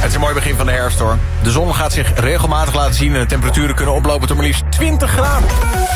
Het is een mooi begin van de herfst, hoor. De zon gaat zich regelmatig laten zien en de temperaturen kunnen oplopen tot maar liefst 20 graden.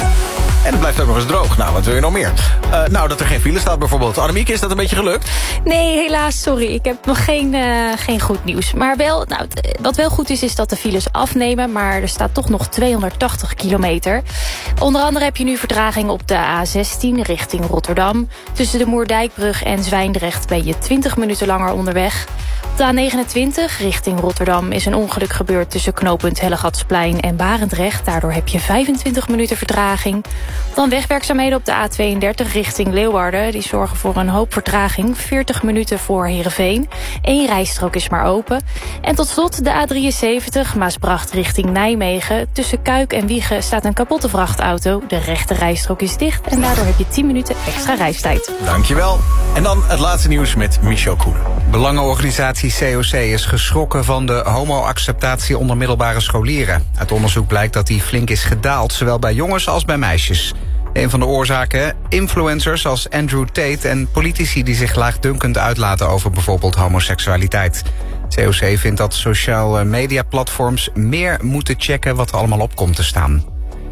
En het blijft ook nog eens droog. Nou, wat wil je nog meer? Dat er geen file staat bijvoorbeeld. Annemieke, is dat een beetje gelukt? Nee, helaas, sorry. Ik heb nog geen goed nieuws. Maar wel, wat wel goed is dat de files afnemen. Maar er staat toch nog 280 kilometer. Onder andere heb je nu vertraging op de A16 richting Rotterdam. Tussen de Moerdijkbrug en Zwijndrecht ben je 20 minuten langer onderweg. Op de A29 richting Rotterdam is een ongeluk gebeurd tussen knooppunt Hellegatsplein en Barendrecht. Daardoor heb je 25 minuten vertraging. Dan wegwerkzaamheden op de A32 richting Leeuwarden. Die zorgen voor een hoop vertraging. 40 minuten voor Heerenveen. 1 rijstrook is maar open. En tot slot de A73 Maasbracht richting Nijmegen. Tussen Kuik en Wijchen staat een kapotte vrachtauto. De rechte rijstrook is dicht en daardoor heb je 10 minuten extra reistijd. Dankjewel. En dan het laatste nieuws met Michel Koenen. Belangenorganisatie COC is geschrokken van de homo-acceptatie onder middelbare scholieren. Uit onderzoek blijkt dat die flink is gedaald, zowel bij jongens als bij meisjes. Een van de oorzaken, influencers als Andrew Tate en politici die zich laagdunkend uitlaten over bijvoorbeeld homoseksualiteit. COC vindt dat sociale mediaplatforms meer moeten checken wat er allemaal op komt te staan.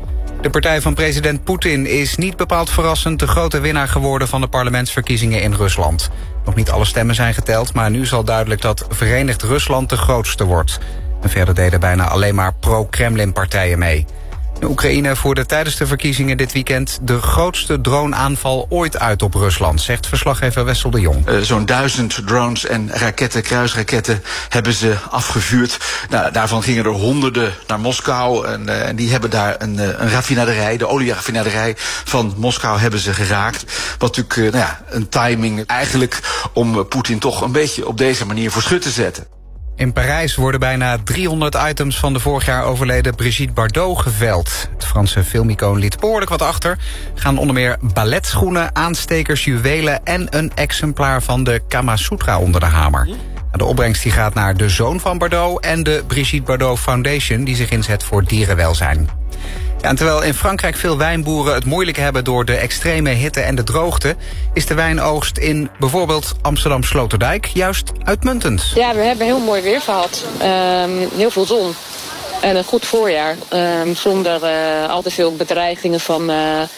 De partij van president Poetin is niet bepaald verrassend de grote winnaar geworden van de parlementsverkiezingen in Rusland. Nog niet alle stemmen zijn geteld, maar nu is al duidelijk dat Verenigd Rusland de grootste wordt. En verder deden bijna alleen maar pro-Kremlin-partijen mee. De Oekraïne voerde tijdens de verkiezingen dit weekend de grootste droneaanval ooit uit op Rusland, zegt verslaggever Wessel de Jong. Zo'n 1000 drones en raketten, kruisraketten hebben ze afgevuurd. Nou, daarvan gingen er honderden naar Moskou en die hebben daar een raffinaderij, de olieraffinaderij van Moskou hebben ze geraakt. Wat natuurlijk een timing eigenlijk om Poetin toch een beetje op deze manier voor schut te zetten. In Parijs worden bijna 300 items van de vorig jaar overleden Brigitte Bardot geveld. Het Franse filmicoon liet behoorlijk wat achter. Gaan onder meer balletschoenen, aanstekers, juwelen en een exemplaar van de Kama Sutra onder de hamer. De opbrengst die gaat naar de zoon van Bardot en de Brigitte Bardot Foundation die zich inzet voor dierenwelzijn. Ja, en terwijl in Frankrijk veel wijnboeren het moeilijk hebben door de extreme hitte en de droogte, is de wijnoogst in bijvoorbeeld Amsterdam Sloterdijk juist uitmuntend. Ja, we hebben heel mooi weer gehad. Heel veel zon. En een goed voorjaar. Zonder al te veel bedreigingen van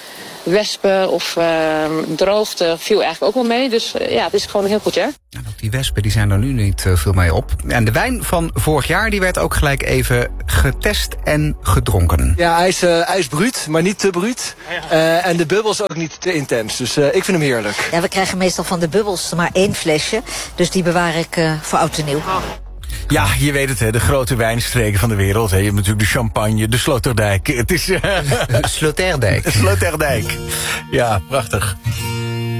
wespen of droogte viel eigenlijk ook wel mee. Dus het is gewoon een heel goed jaar. En ook die wespen die zijn er nu niet veel mee op. En de wijn van vorig jaar die werd ook gelijk even getest en gedronken. Ja, hij is bruut, maar niet te bruut. En de bubbels ook niet te intens. Dus ik vind hem heerlijk. Ja, we krijgen meestal van de bubbels maar 1 flesje. Dus die bewaar ik voor oud en nieuw. Ja, je weet het, hè, de grote wijnstreken van de wereld. Hè. Je hebt natuurlijk de champagne, de Sloterdijk. Het is... Sloterdijk. Sloterdijk. Ja, prachtig.